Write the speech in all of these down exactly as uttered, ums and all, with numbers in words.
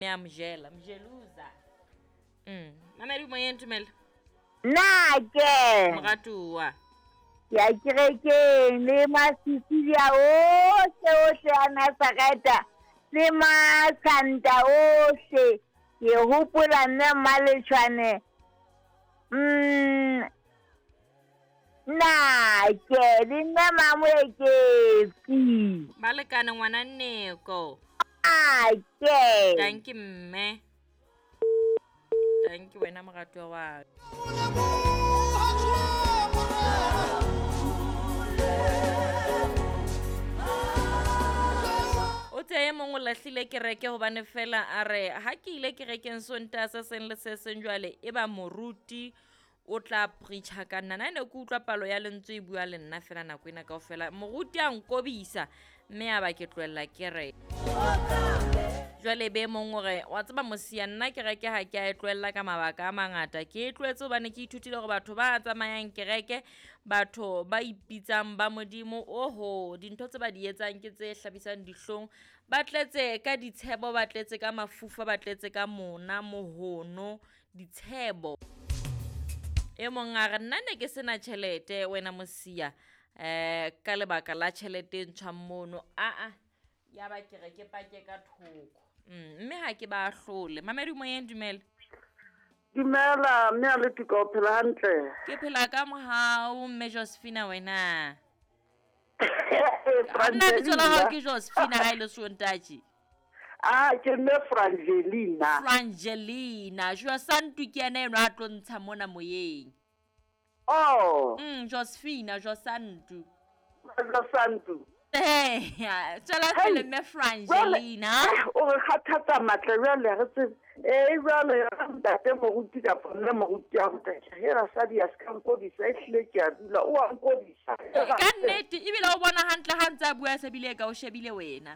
Me amjela, mjeluza. Mm. Mamedi mo yentumela. Na ke. Mratuwa. Ya kereke le masisidia o se o se ana sakata. Le masanta o se ke hopola nna Malechwane. Mm. Na ke le nna mamwe ke fi. Balekane ngwana nneko. Ah ke. Thank you mme. Thank you wena mratuwa wa. O tse mongwe lahlile kereke hobane fela a re ha ke ile kerekeng sonta se seng le se seng jwale e ba moruti o tla preacha ka nna nna ne ke utlwa palo ya lentswe e bua le nna fela nako ena kaofela moruti a nkobisa mme a ba ke tlohella kereke jwale be mongwe re wa tseba mosia nna kereke ha ke a e tlohella ka mabaka a mangata ke e tlohetse hobane ke ithutile gore batho ba tsamayang kereke batho ba ipitsang ba modimo oho dintho tse ba di etsang ke tse hlabisang dihlong ba tletse ka ditshebo ba tletse ka mafufa ba tletse ka mona mohono ditshebo e mong a re nna ne ke sena tšhelete wena mosia eh ka lebaka la tšhelete ntšha mono a a ya ba kereke pake ka thoko mme ha ke ba hlole mamedi mo yen dumela dumela mme a le tiko phela hantle ke phela ka mohau mme Josephina wena nna ke tsona ha ke Josephina ha ile sontaji ah ke mme Frangelina Frangelina jwa santu ke ena eno a tlo ntsha mona moyeng oh mm Josephina jwa santu jwa santu eh ya tsala pele me Frangelina o khathatsa matlelo le re tse e jwale ya ntate moruti ka pona moruti ya motho hera sadi ya ska nkodisa e hle ke a dula o a nkodisa ka nnete e bile o bona hantle ha ntse a bua se bile ka o shebile wena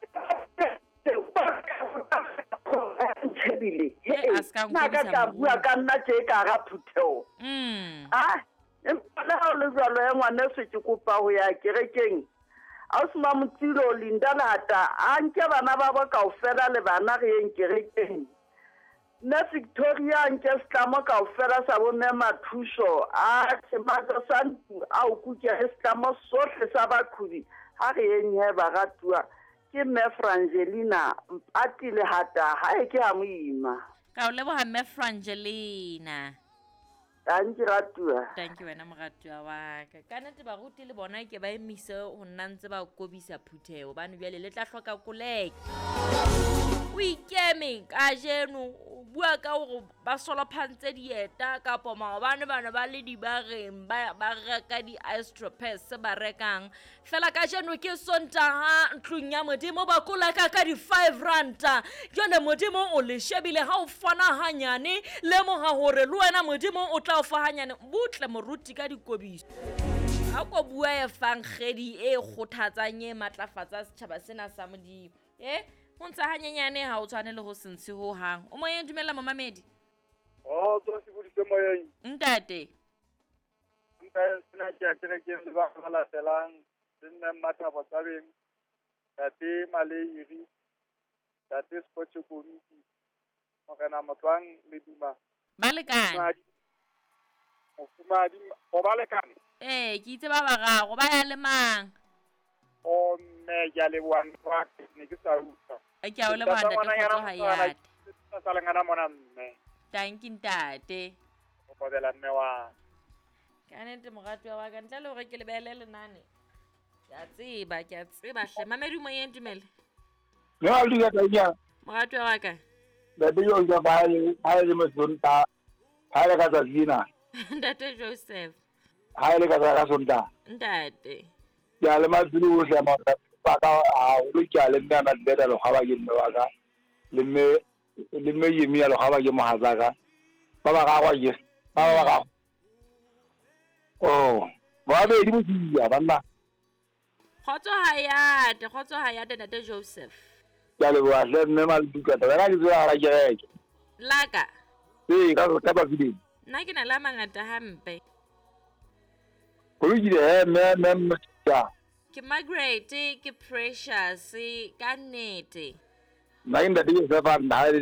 tshebile na ka ka bua ka nna tse ka ga phutheo mm ah empa ha le jwalo ya ngwana se ke kopa ho ya kerekeng a o sma motsilo linda lata a nke bana ba ba kaofela le bana re eng kerekeng na Victoria nke stlamo kaofela sa bone mathuso a tsemaga santu a o kutya stlamo sohle sa bakhudi ha re eng he ba gatua ke me Frangelina mpatile hata ha e ke a moima ka o leboha me Frangelina thank you ratua thank you wena moratua wa ka kana te ba ruti le bona ke ba emise ho nna ntse ba kobisa phutheo bana bjale le tla hloka koleke o ikeme ka jeno bua ka hore ba sola phantse dieta ka poma bana bana ba le di bareng ba ba reka di Astropes ba rekang fela ka jeno ke sontaha ntlung ya modimo ba kola ka ka di five ranta jone modimo o le shebile ha o fana hanyane le mo ha hore le wena modimo o tla o fa hanyane butle moruti ka dikobiso ha ko bua e fangedi e kgothatsang e matlafatsa setjhaba sena sa modimo eh ho ntsa hanyanyane ha o tshwane le ho sentse ho hang o moyeng dumela mamamedi oh tlo se budise moyeng ntate ntate sena ke a kerekeng le ba bala selang nne matha botsabeng tate maleiri tate spotse komiti mo kana motswang le duma balekane mofumadi o balekane eh ke itse ba barago ba ya le mang o me ya le wan wa ne ke sa utlwa e ke a o le bana ke go ha ya tsa sa lengana mona mme thank you ntate o podela mme wa kana te moratwa wa ka ntla le hore ke le bele lenane ya tseba ke a tseba hle mamedi mo yeng dumele ya le ya ya moratwa wa ka ba di yo ya ba le ha le mo sonta ha le ka tsina ntate Joseph ha le ka ka sonta ntate ya le ma dulu o hlama ba ka a o le ka le nna na beda lo ga ba ke nna wa ka le me le me yimi ya lo ga ba ke mohazaka ba ba ga wa yes ba ba ga oh ba be di busia bana khotso hayate khotso hayate ntate Joseph ya le wa le me mal duka ta ga ke tsaya ra kereke laka eh ka go taba video nna ke na la mangata hampe go le dire me me ya ke Margaret ke Precious ka nnete nna ke ntate Joseph a nna